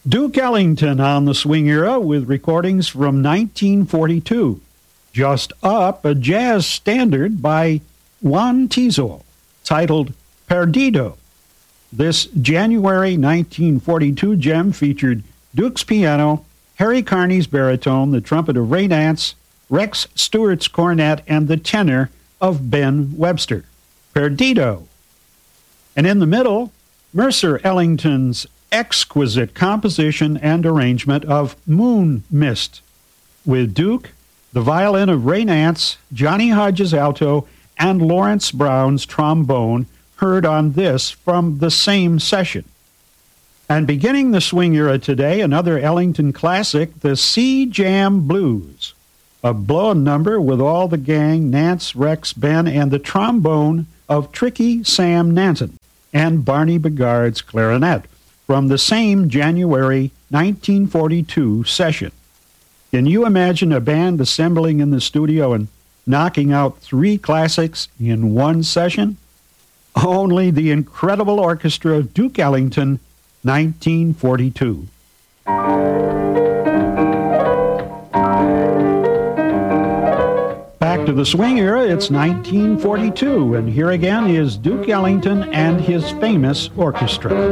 Duke Ellington on the swing era with recordings from 1942. Just up, a jazz standard by Juan Tizo titled Perdido. This January 1942 gem featured Duke's piano, Harry Carney's baritone, the trumpet of Ray Nance, Rex Stewart's cornet, and the tenor of Ben Webster. Perdido. And in the middle, Mercer Ellington's exquisite composition and arrangement of Moon Mist, with Duke, the violin of Ray Nance, Johnny Hodges alto, and Lawrence Brown's trombone, heard on this from the same session. And beginning the swing era today, another Ellington classic, the Sea Jam Blues, a blow-in number with all the gang, Nance, Rex, Ben, and the trombone of Tricky Sam Nanton and Barney Bigard's clarinet, from the same January 1942 session. Can you imagine a band assembling in the studio and knocking out 3 classics in one session? Only the incredible orchestra of Duke Ellington, 1942. Back to the swing era, it's 1942, and here again is Duke Ellington and his famous orchestra.